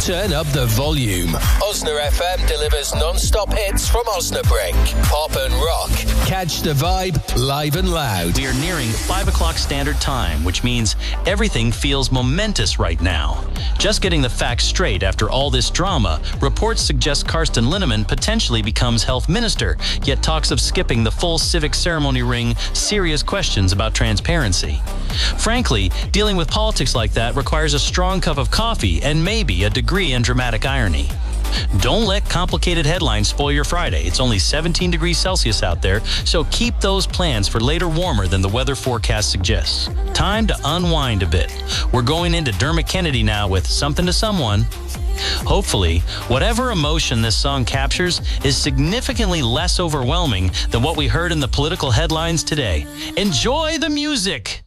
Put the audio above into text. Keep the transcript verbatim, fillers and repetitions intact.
Turn up the volume. Osna F M delivers non-stop hits from Osnabrück. Pop and rock. Catch the vibe live and loud. We are nearing five o'clock standard time, which means everything feels momentous right now. Just getting the facts straight after all this drama, reports suggest Karsten Linnemann potentially becomes health minister, yet talks of skipping the full civic ceremony ring serious questions about transparency. Frankly, dealing with politics like that requires a strong cup of coffee and maybe a degree in dramatic irony. Don't let complicated headlines spoil your Friday. It's only seventeen degrees Celsius out there, so keep those plans for later warmer than the weather forecast suggests. Time to unwind a bit. We're going into Dermot Kennedy now with Something to Someone. Hopefully, whatever emotion this song captures is significantly less overwhelming than what we heard in the political headlines today. Enjoy the music!